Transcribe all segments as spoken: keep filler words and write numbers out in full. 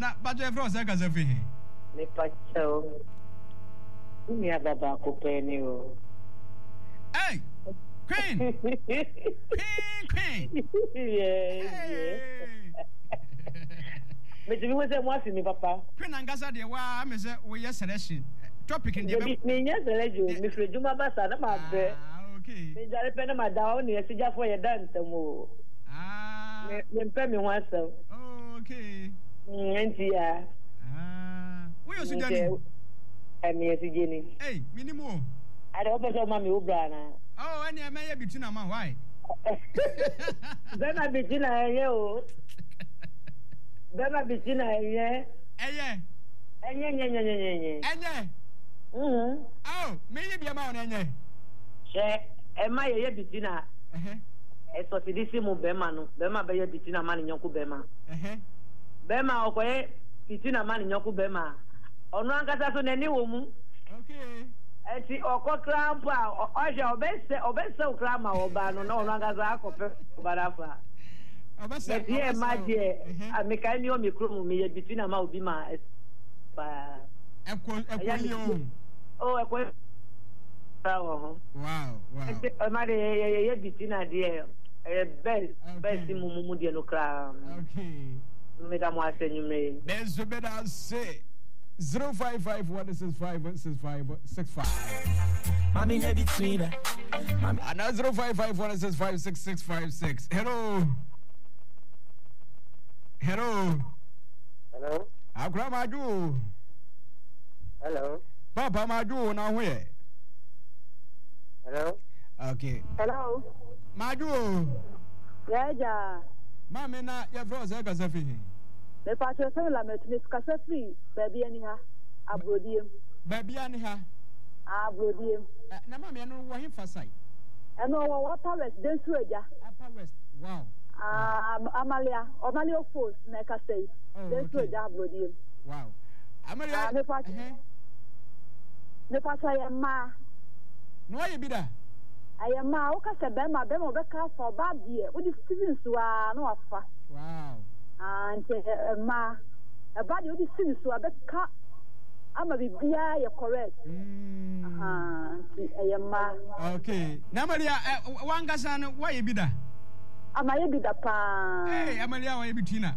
na bajo efro se ka se fi he me pacho mi ababa ko pe ni o hey queen queen queen yeah yeah me ti we se mo afi mi papa queen angasa de wa me se we yes selection topic in the me nya selection me fre juma basa na ma be okay me jare pe na ma da o ni e sija fo ye dan tamo ah me me pe mi wan so okay enti ya ah we you sujani emi esijeni hey minimum ada o pe so ma mi ubra na oh any am here between am why Bema bitina eye o Bema bitina eye eye enye nye nye nye nye enye mhm oh me ye bia ma on enye she e ma ye bitina eh e so ti disi mu bema no bema be ye bitina ma ni nyoku bema eh bema okoye bitina ma ni nyoku bema onu ankasa so nani wo mu okay eti oko krampa oje obese obese krama oba no na onu ankasa akope obarafa obese e ma die ameka ni o mikro mi ye bitina ma obi ma ba eko eko ni o oh eko wow wow ma de ye bitina die e bel bel si mumu mu die no kra okay me da mo asenyume there's a better say zero five five one six five one six five six five. Mami ne between. And zero five five one six five six six five six. Hello. Hello. Hello. Akra maju. Hello. Papa maju na hwe. Hello. Okay. Hello. Maju. Yaja. Mami na ya fro se ka se fi. Me pa che se la met me ka se fi baby ani ha abrodiem. Baby ani ha. Abrodiem. Na mami eno wo hin fasai. Eno wo water west den su eja. Upper west. Wow. Ah Amalia, Amalia Force na ka say. Den su eja abrodiem. Wow. Amalia. Me pa eh. Me pa say ma. No ye bi da. Aye ma o ka se be ma be mo be ka for bad die. O di Steven suwa no afa. Wow. And ma about you the sin so abeka ama bibia ye correct aha eh ma okay na maria wangasa no why bi da ama ye bi da pa eh amalia why bi tina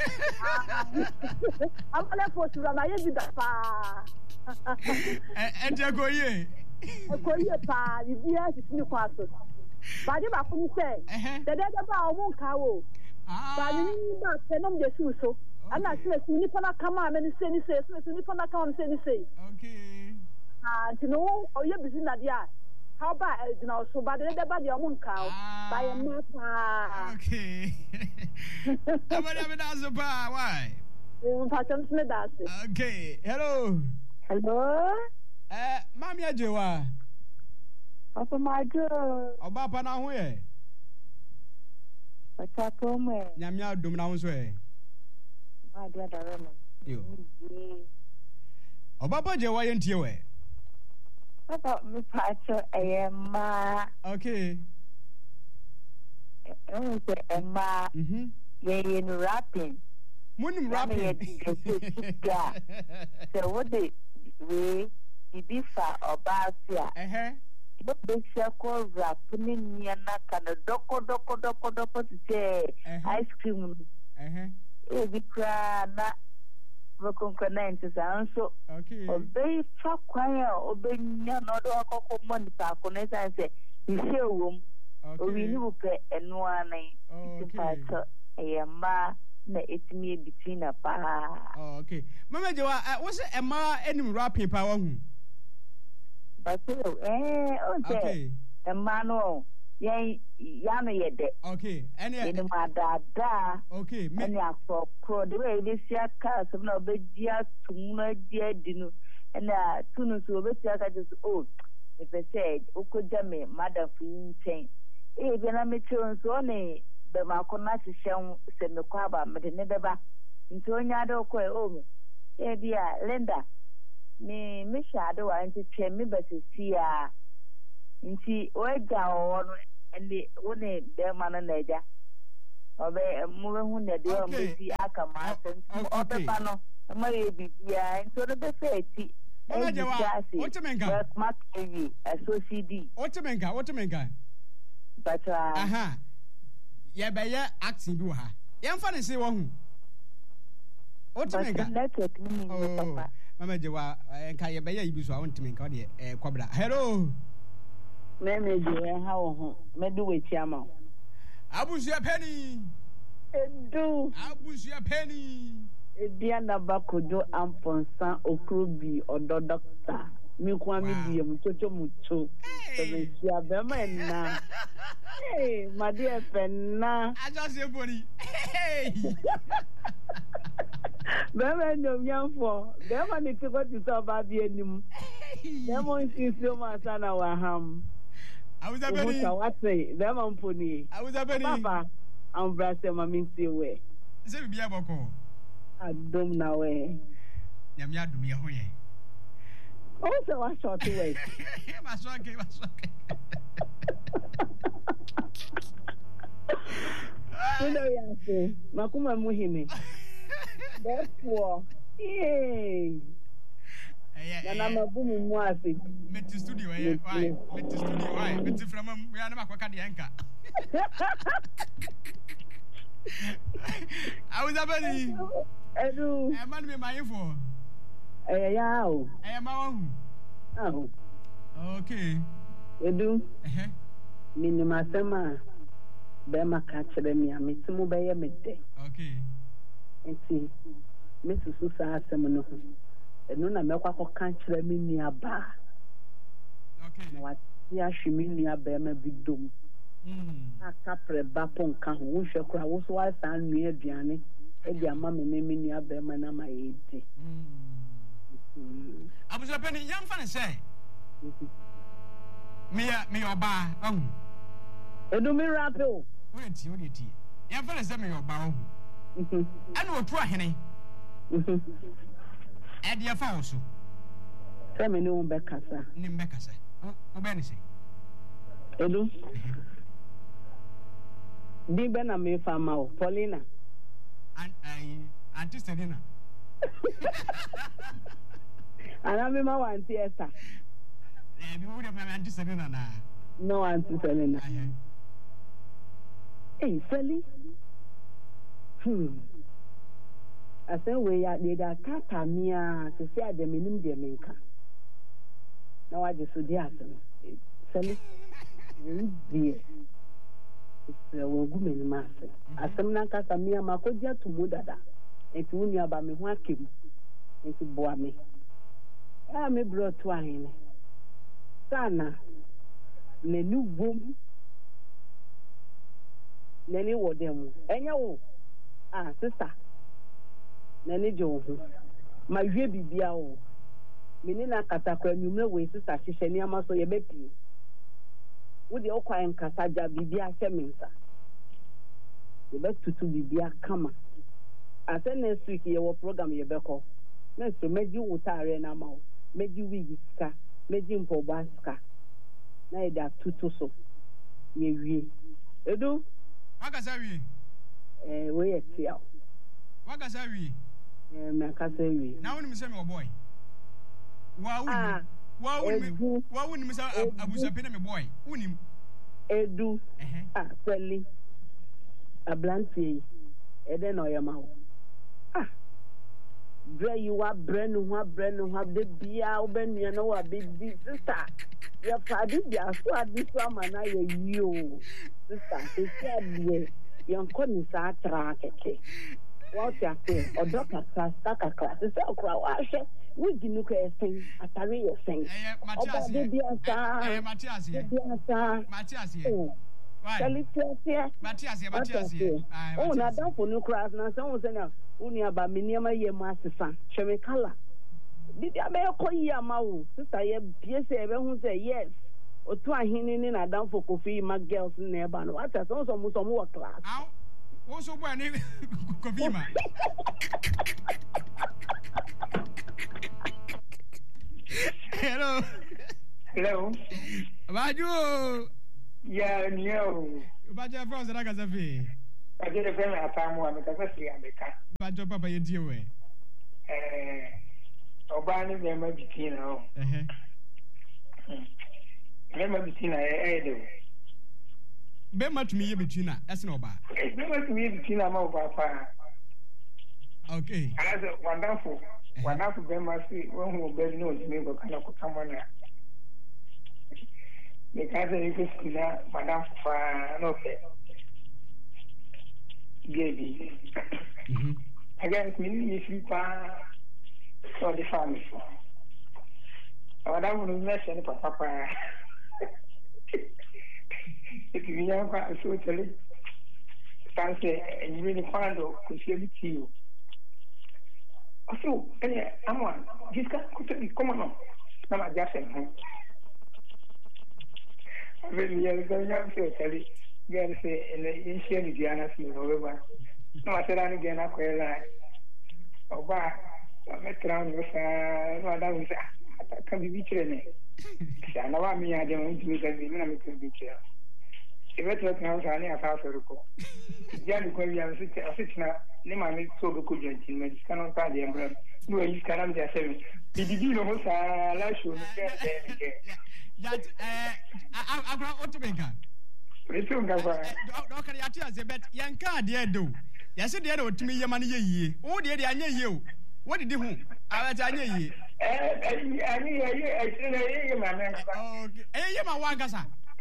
ama le for sura ma ye bi da pa eh ente ko ye ko ye pa bibia si ni kwa so ba de ba fu se de de ba o mun ka wo ba ni ba tenom de suso ana se se ni pona kama me ni se ni se se ni pona kama me se ni se okay ah tino o ye bizi na dia how ba e dina so ba de de ba de o mun ka ba ye ma pa okay abada me da so pa why um pa tem me da se okay hello hello eh mami ajewa papa majo oba pa na ho ye What's me? Nyamia dum na won so e. Ma dia da remo. Yo. Oba ba je wa ye ntie we. Papa me pacho e ma. Okay. Oh, e ma. Mhm. Ye ye no rapping. Munim rapping. So what the we the fa oba fia. Eh eh. But they shall rap in Yana can a doko doko doko doko to say ice cream. Eh, eh, we cry not concurrent and so okay. Obey for choir, obey another cocoa money park on it and say, you say, room, or we knew pay and one a ma, it's me between a pa. Okay, Mamma Joa, was it a ma any rapping power? But eh, okay, a man, yea, yana yet. Okay, and in my dada, okay, many are for pro the way this year cars of no big dear to my dear dinu, and uh, tunes will be just old. If I said, Oko Jame, Madam Fee chain. Eh, when I met you on Sony, the Marconasi shall send the quaba, but never back into any other quay home. Eh, dear, Linda. Me me shadow anti che me besi sia nti o ga won ende woni de man na ja obe mo hu ne de o meti aka ma asem obe pa no ma ye bibia nso no be fe ati Mama Jewa, what you mean? Mark T V, so C D. What you mean? What you mean? But uh aha. Ya be ya acting bi wa ha. Ya mfa ne se wo hu. What you mean? Network ni papa. Mama Jewa, enka ya be ya ibi so a won menka o de eh kwabra. Hello. Me me je ha wo ho. Me do we chiama. Abusua penny. Edu. Abusua penny. Edia na bakojo amponsan okrobi odo doctor mi kwa mi die mu chocho mucho ebe sia be ma na eh ma die penna ajo se boni hey be ma nyom yamfo be ma ni ti ko ti so ba bi enim be mo nsi so ma sana wa ham awuza beni o what say be ma mponi awuza beni papa am brase ma mi nsi we se bi bia boko adom na we nyam ya dum ye ho ye o se wa short we ma so ke ma so ke Uno ya se makuma muhime therefore eh eh na mabu mu mu ase meti studio eh why meti studio why meti from we na makwaka de enka awuza beni Edu. Eh, man, me my info. Eh, yeah. Eh, ma hu. Oh. Okay. Edu. Eh. Minima sema be maka kire mi a metimu be ye mede. Okay. Enti me susu sa asem no ho. Enu na mekwa ko kan kire mi ni aba. Okay. Na wa ti ahwe mi ni aba ma bidom. Mm. Aka pre ba pon ka ho wo hwe kra wo so wa san nua aduane. Edi ama me ne mini abema na ma edi. Mm. Abuja peni yam fa ne say. Me ya me oba ahu. Edu mi rap o. Wo enti wo enti. Yam fa ne say me oba ahu. Mhm. Ana otu ahene. Mhm. Edi ya fa oso. Say me ni won be kasa. Ni mbe kasa. Wo be ne say. Edu. Di be na me fa ma o Paulina. And I Auntie Selena. Ana me ma wa Auntie Esther. Eh, me would have Auntie Selena na. No Auntie Selena. Hey, Sally. Hmm. I say we ya de da tata mia to say the minim de menka. Now I just so dia asem. Sally. We dear. Wo gumen mase asem na kasa mia makoja tumu dada enti woni aba me ho akem enti boa me ah me bro to ahene sana ne nu bom ne ni wodem enya wo ah sister ne ni jo ho ma hwe bibia wo me ni na kasa kwa nwumre we sister hihye ni ama so ye bepi wodi okwa nkasa ja bibia hyemensa ye betutu bibia kama ase next week ye wo program ye beko next meji wutare na ma meji wigi ska meji mpoba ska na ye da tutu so ye wie edu wakasa wie eh we ye tia wakasa wie eh me akasa wie na woni me say me boy wa woni wa woni wa woni me say abusa pe na me boy woni edu ah kweli ablanti ede no yama ah bre you are brand new one brand new have the bia obenu na wa be di sister ya fadi dia so adi so amana ye you sister e said yan ko ni sa tra keke wa ti ate odoka class taka class se okra wa hwe we ginu ko esen atare ye sen eh Matias eh Matias eh Matias eh Matias Matias Matias oh na da for no class na so won say na uni aba miniama ye ma asesa hweme kala didi aba ko yi amawo sister ye pie se ebe hu say yes otu ahini ni na dan for Kofi ma girls na eba no what so so mo so mo class aw wo so boy ni Kofi ma hello hello Baju yeah yo Baju from Zara Kazafi I did a very time one because I see America. But your papa, you deal with. Eh, Obani, there might be teen now. Never be seen I do. Be much me between us, that's no bad. Never to me between a mouth. Okay. As a wonderful, wonderful grandma, one who better knows me, but cannot come on. Because I think it's Madame no fair. Gay. Against me, if you saw the family. Madame will mention Papa. If you are quite so tell fancy and you really find out could see it to you. Also, I'm one. This guy could be common. Now I just said, I really am going to tell you. Girl say, and the ancient Diana, however. No, I said, I'm again, I quite like. Oh, bah, I met around with no, that was I can be betrayed. I know me, I don't want to make a dynamic picture. If it's not now, I have half a record. Jan, when you are sitting now, Neman so good gentlemen, cannot buy the umbrella. No, you cannot just say, did you know what's a lash? That, I'm going to make her. It's so good. Okay, I tell you, but young card, dear, do. Yes, dear, to me, your money, ye. Oh, dear, I know you. What did you? I tell you. I mean, I say, my man. Okay, hey, my one gassa.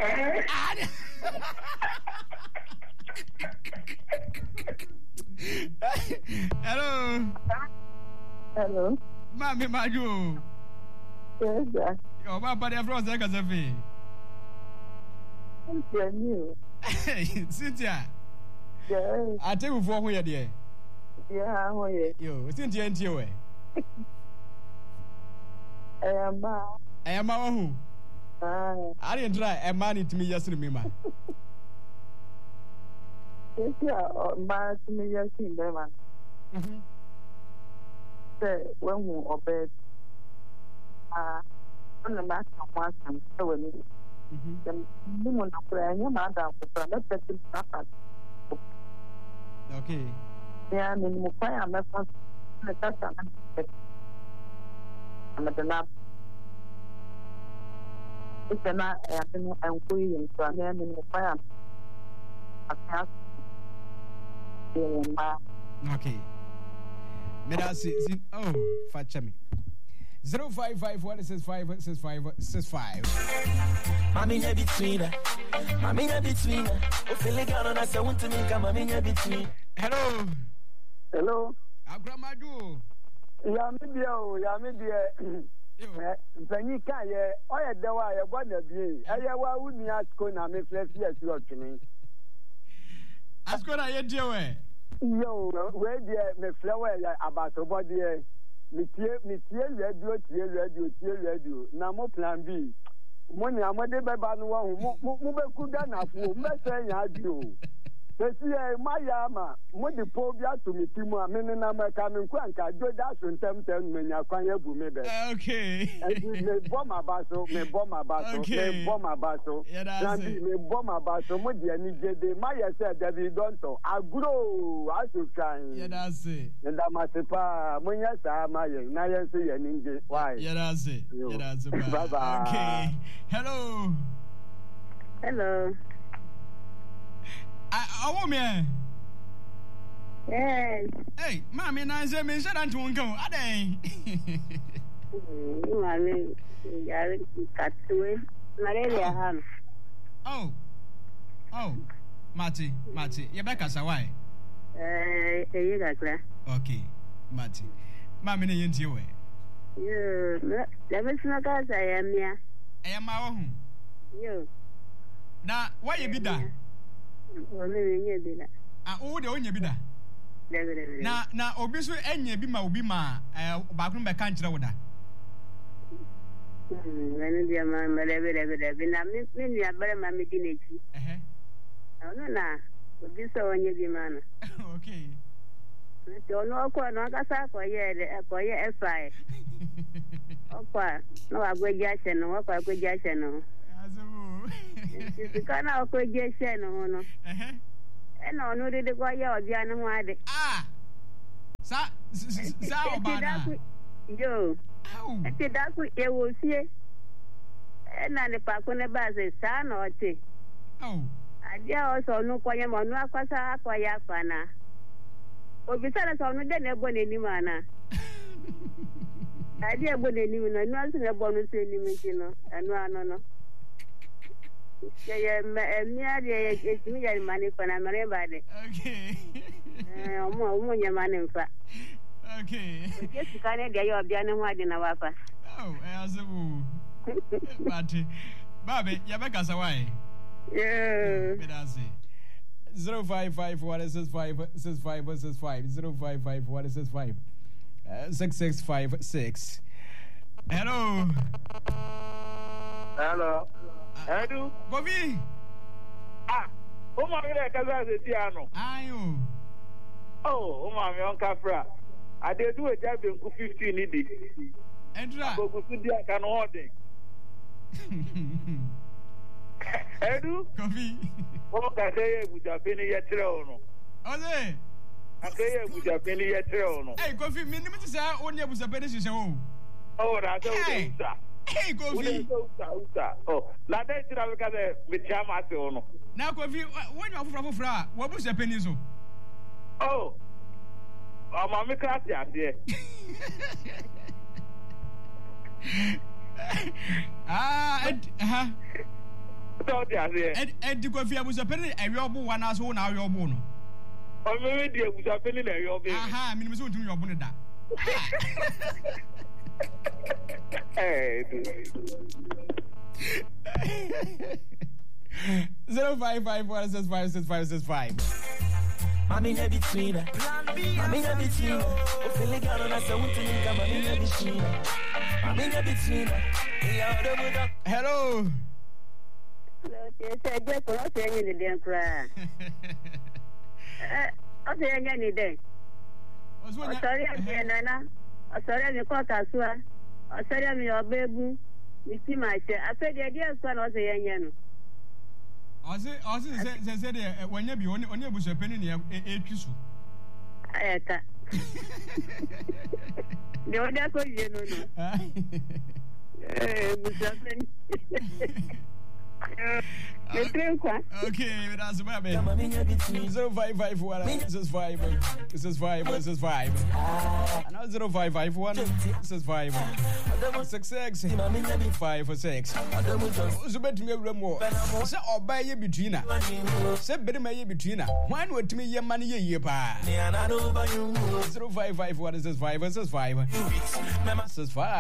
Hello. Hello. Mami, Maju. Yes, sir. Oh, Papa, they're from the Cafe. Cynthia, new. Cynthia. Yes. I tell you for who you're there. Yeah, how are you? Yo, Cynthia, and you. I am. I am our who? I didn't try a man to me yesterday, man. Yes, yeah, man to me yesterday, man. Say, when we obey, ah, on the matter of one time, so when the woman of prayer, your mother, but let's get him back. Okay. Yeah, I mean, I am a person. I'm at the lab. It's not happening and queen, so I'm in the fire. Okay. Medasi, oh, Fachami. Zero five five one six five six five six five. Mami in between. Mami in between. Oh, feeling on us. I want to make a mami in between. Hello. Hello. Agramadu. Ya media o, ya media. Mpanyị ka ye oye dewa ye gwa na bie eye wa uni asko na me flex ye si otwini asko na ye die we yo we die me flower ya abato body e me tie me tie radio tie radio tie radio na mo plan B mo ni amode beba no wa hu mo mo be ku da na fu mo se nya adio Pesi e mayama mo di po bia to mi timu a me na maka me nku anka joda so ntem tem menya kwan ya bu me be. Okay. Me bom abaso, me bom abaso, me bom abaso. Na bi me bom abaso mo di ani jede maye se David Donto agro aso kan. Yeah, that's it. Nda masepa mo nya sa maye na ye se ye ninje. Why? Yeah, that's it. Yeah, that's it. Bye bye. Okay. Hello. Hello. I want me. Yes. Hey, mommy, I said, me said, I don't go. I didn't. Mommy, I got to it. Malaria, ham. Oh, oh, Marty, Marty, you're back as a why? Eh, you got that. Okay, Marty. Mammy, you into way. You, let me smoke as I am here. I am my own. You. Now, why you be done? Ah, oh, the only bidder. Now, now, obviously, any be my be my backroom by country with that. When dear mamma, ever, ever, ever, and many are better, mammy, didn't you? Eh, no, no, but this on your man. Okay. Don't know, no, I got for ye, for ye, F I. Okay, no, I go Jackson, no, I go Jackson. Because now, I go Jackson, no, no. no no de go ya obi an ho ade ah sa sa obana yo au ete da ku e wo fie na ne pa ko ne ba se sa na ote au adia o so no kwanye mo no akwasa akwaya kwana obi sa na so no de na ebo na ni mana adia ebo na ni no no aso na ebo no se ni mi no anu ano no ye me mi ade ye timi ya mani kwana mare ba de okay eh omo omo nya mani mfa okay ke sikane de yo bia ne ho ade na wafa oh eh asebu bati babe ya be kasa why yeah me da say zero five five one six five six five six five zero five five one six five six six five six. Hello. Hello. Edu. Bobby. Ah. O ma mi le kaza se ti ano. Ayo. Oh, o ma mi on kafra. Ade du e ja be nku fifteen ni di. Entra. Boku su di aka no holding. Edu. Kofi. O ka se ye buja pe ni ye tire ono. Oze. Aka ye buja pe ni ye tire ono. Hey, Kofi, me ni mti sa oni e buja pe ni sise o. Oh, na so Hey. usa. Hey, Kofi. Usa, usa. Oh, la de tira we ka de me chama se ono. Na Kofi, when you afufra afufra, wo buja pe ni so. Oh. Oh, ma mi class ya de. Ah, ed ha. So dia de. Ed ed Kofi abuja pe ni ewe obo wa na so na ewe obo no. O me me di buja pe ni na yo be. Aha, me ni so ntumi obo ni da. Hey, Zero five five one six five six five six five. Mami ne between her. Mami ne between her. O feel girl on us, I want to link her. Mami ne between her. Mami ne between her. Hello. Hello, say je ko o se yin ni den kra eh o se yin ni den o sori e nana o sori mi ko kasua o sori mi obebu mi ti ma se afa de de so na o se yin no Ose ose se se se de wanya bi oni oni ebuso peni ne etwisu. Ayata. De o da ko ye no no. Eh, ebuso peni. Okay, that's my baby. Zero five five one six five six five six five. Now zero five five one six five six six five six. So bet me a more. Say obey ye between her. Say better may ye between her. One word to me your money ye pa. Zero five five one six five six five six five.